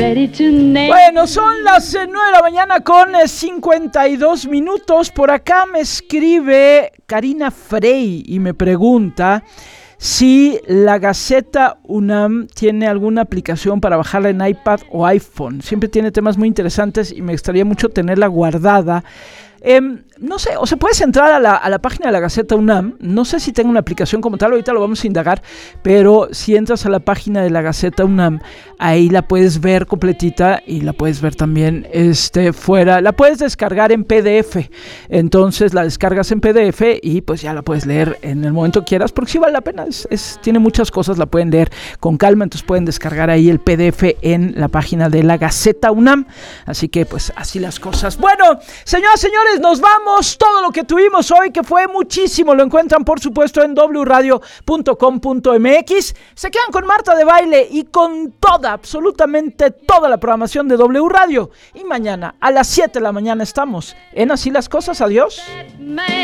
Bueno, son las 9 de la mañana con 52 minutos. Por acá me escribe Karina Frey y me pregunta si la Gaceta UNAM tiene alguna aplicación para bajarla en iPad o iPhone. Siempre tiene temas muy interesantes y me gustaría mucho tenerla guardada. No sé, o sea, puedes entrar a la página de la Gaceta UNAM. No sé si tengo una aplicación como tal, ahorita lo vamos a indagar. Pero si entras a la página de la Gaceta UNAM, ahí la puedes ver completita y la puedes ver también fuera. La puedes descargar en PDF. Entonces la descargas en PDF y pues ya la puedes leer en el momento que quieras, porque sí vale la pena. Tiene muchas cosas, la pueden leer con calma. Entonces pueden descargar ahí el PDF en la página de la Gaceta UNAM. Así que pues así las cosas. Bueno, señoras, señores, nos vamos. Todo lo que tuvimos hoy, que fue muchísimo, lo encuentran por supuesto en wradio.com.mx. Se quedan con Marta de Baile y con absolutamente toda la programación de W Radio. Y mañana a las 7 de la mañana estamos en Así las Cosas. Adiós.